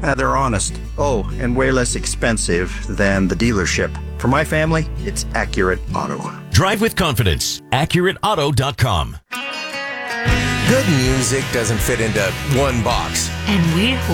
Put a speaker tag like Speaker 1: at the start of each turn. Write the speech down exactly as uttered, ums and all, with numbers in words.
Speaker 1: Uh, they're honest. Oh, and way less expensive than the dealership. For my family, it's Accurate Auto.
Speaker 2: Drive with confidence. Accurate Auto dot com.
Speaker 3: Good music doesn't fit into one box.
Speaker 4: And we